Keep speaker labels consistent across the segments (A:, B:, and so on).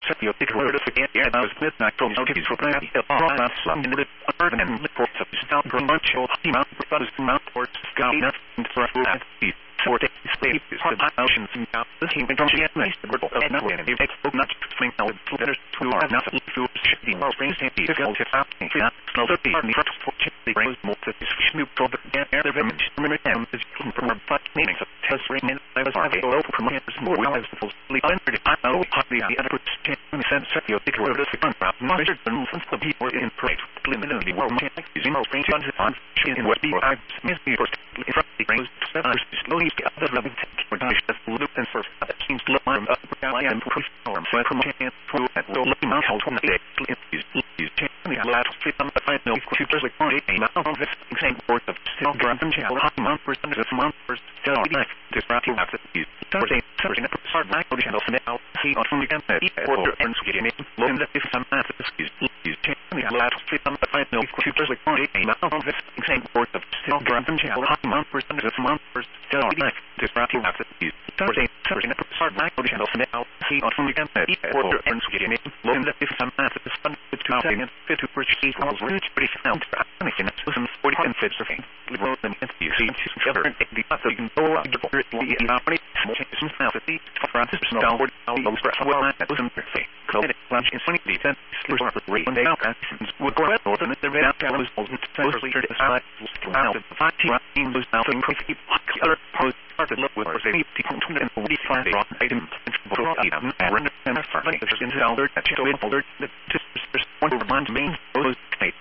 A: you take word of the air that was midnight from notice for that last slum in the urban and reports of down provincial mount proposed mount or sky and for that for the state is hard oceans and out the team from the enemy the ripple of no and if it's not swing out letters to our nothing to shifting our brains and be go to out and slow the party for the brains more to this snoop for the air the women and is from but meanings of test ring and I was having over from more well as the full sleep under the I know how the other sense of your big word of the contract mastered the movements of people in parade limited world using our brains on in what be I miss the first in front the brains slowly the other loving take for dash the loop and first that seems to line up I am push form so from chance through and so looking out on the day is the last fit on the fight no to just like one day now on this same word of still driving channel month percent of month first still like this ratio after these Thursday start back to the channel now see on from again order and getting it low in the if some math is the last fit on the fight no to just like one day now on this same word of still driving channel month percent of month first still like this ratio after these Thursday start back to the channel now see on from again order and getting it low in the if some math is fun with 2 seconds 50 per sheet was really pretty sound I can listen 40 and fits of thing wrote them and you see together and the other you can go up the board the company small changes now that the Francis downward those press well that was perfect code lunch in 20 10 sleep for 3 one day out would go out northern the red out was mostly to the side out of the 5 team was now from keep other post started look with safety and 45 rock item for and render and funny just in the alert that you alert that just one of the main those state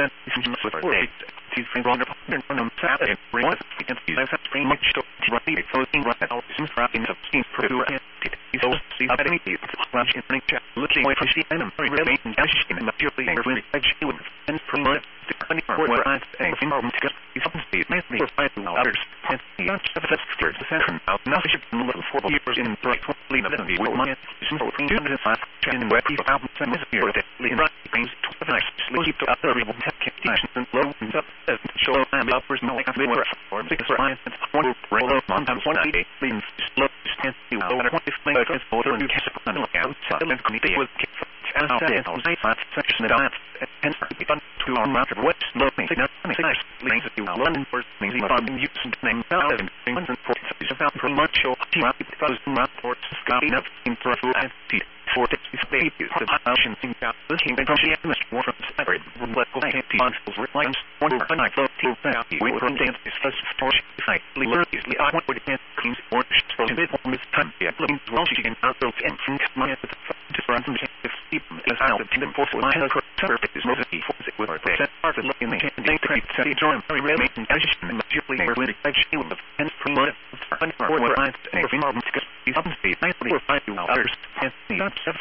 A: he's been wrong and on Saturday bring us against these I've been much to right so in right now since in the scenes for he's also see how many people lunch in chat looking away from the enemy really and in the purely really actually and from the funny part where I think from he's up to speed mainly for 5 hours and he not have that for the center out nothing from little 4 years in bright lean of the will money is no 205 and where people out and is here that lean right things to the nice sleep to other people and low and up show and uppers no like a or 6 science one roll on times 1 day lean slow stand you over 25 minutes for the new castle and look out silent committee with and I was section that and be done to our matter of what's looking nice links that you London first things you found use name out and things and for about from much or thousand reports Scotty enough in through and see for the state the option thing out the king from the MS war from cyber let go and the replies one for night flow to that we were on dance is first torch site easily I want to dance cleans or so a bit on this time yeah looking well she can out those and from my different if as out of the force line perfect is mostly force with our part of looking and they create set join very rarely and and usually really actually with the and from the funny part where I think from our because these up speed nicely for 5 hours and not